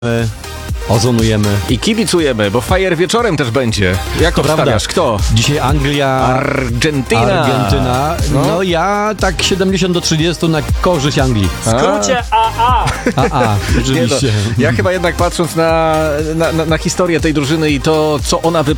ozonujemy. I kibicujemy, bo fajer wieczorem też będzie. Jak obstawiasz? Kto? Dzisiaj Anglia, Argentyna. No ja tak 70-30 na korzyść Anglii. W skrócie AA. Rzeczywiście. Ja chyba jednak patrząc na historię tej drużyny i to, co ona